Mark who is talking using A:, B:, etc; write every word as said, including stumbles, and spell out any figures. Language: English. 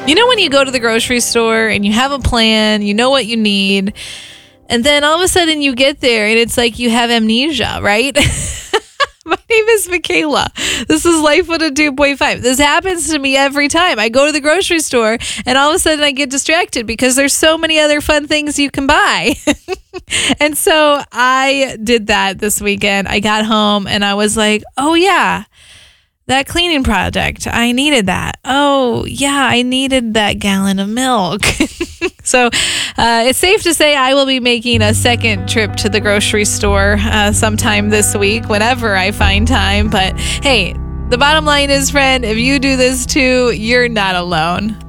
A: You know when you go to the grocery store and you have a plan, you know what you need, and then all of a sudden you get there and it's like you have amnesia, right? My name is Michaela. This is Life with a two point five. This happens to me every time. I go to the grocery store and all of a sudden I get distracted because there's so many other fun things you can buy. And so I did that this weekend. I got home and I was like, oh yeah, that cleaning project. I needed that. Oh yeah, I needed that gallon of milk. So uh, it's safe to say I will be making a second trip to the grocery store uh, sometime this week, whenever I find time. But hey, the bottom line is, friend, if you do this too, you're not alone.